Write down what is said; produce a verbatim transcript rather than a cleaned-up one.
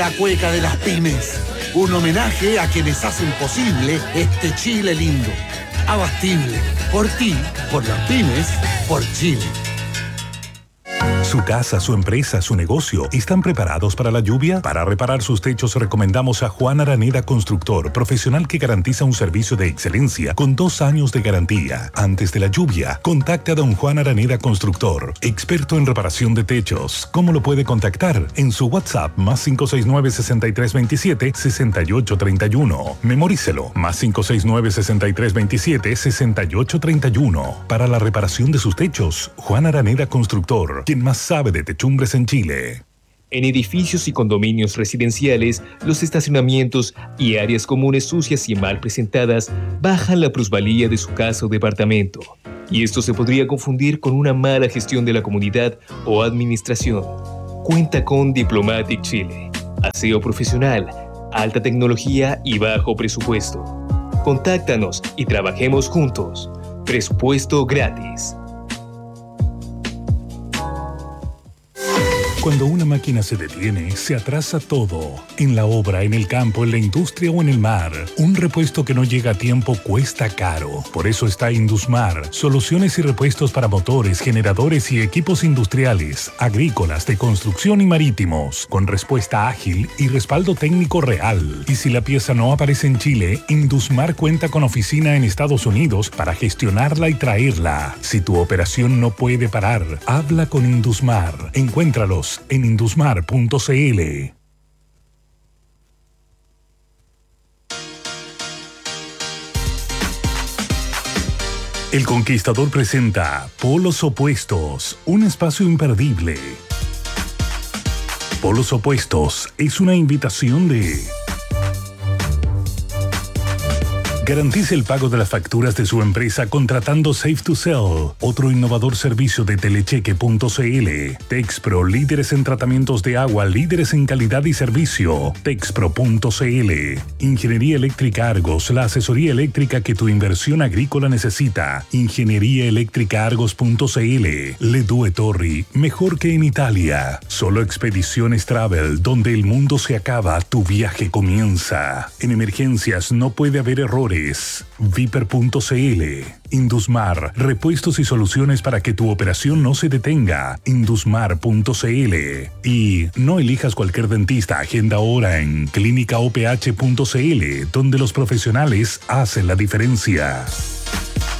la cueca de las pymes. Un homenaje a quienes hacen posible este Chile lindo. Abastible. Por ti, por las pymes, por Chile. ¿Su casa, su empresa, su negocio están preparados para la lluvia? Para reparar sus techos recomendamos a Juan Araneda Constructor, profesional que garantiza un servicio de excelencia con dos años de garantía. Antes de la lluvia, contacte a don Juan Araneda Constructor, experto en reparación de techos. ¿Cómo lo puede contactar? En su WhatsApp, más cinco seis nueve, seis tres dos siete, seis ocho tres uno. Memorícelo, más cinco seis nueve, seis tres dos siete, seis ocho tres uno. Para la reparación de sus techos, Juan Araneda Constructor, quien más sabe de techumbres en Chile. En edificios y condominios residenciales, los estacionamientos y áreas comunes sucias y mal presentadas bajan la plusvalía de su casa o departamento. Y esto se podría confundir con una mala gestión de la comunidad o administración. Cuenta con Diplomatic Chile. Aseo profesional, alta tecnología y bajo presupuesto. Contáctanos y trabajemos juntos. Presupuesto gratis. Cuando una máquina se detiene, se atrasa todo. En la obra, en el campo, en la industria o en el mar. Un repuesto que no llega a tiempo cuesta caro. Por eso está Indusmar. Soluciones y repuestos para motores, generadores y equipos industriales, agrícolas, de construcción y marítimos. Con respuesta ágil y respaldo técnico real. Y si la pieza no aparece en Chile, Indusmar cuenta con oficina en Estados Unidos para gestionarla y traerla. Si tu operación no puede parar, habla con Indusmar. Encuéntralos en indusmar punto c l. El Conquistador presenta Polos Opuestos, un espacio imperdible. Polos Opuestos es una invitación de... Garantice el pago de las facturas de su empresa contratando Safe to Sell, otro innovador servicio de telecheque punto c l. Texpro, líderes en tratamientos de agua, líderes en calidad y servicio. Texpro punto c l. Ingeniería Eléctrica Argos, la asesoría eléctrica que tu inversión agrícola necesita. Ingeniería Eléctrica Argos punto c l. Le Due Torri, mejor que en Italia. Solo Expediciones Travel, donde el mundo se acaba, tu viaje comienza. En emergencias no puede haber errores. Viper punto c l. Indusmar, repuestos y soluciones para que tu operación no se detenga. Indusmar punto c l. Y no elijas cualquier dentista, agenda ahora en clínica o p h punto c l, donde los profesionales hacen la diferencia.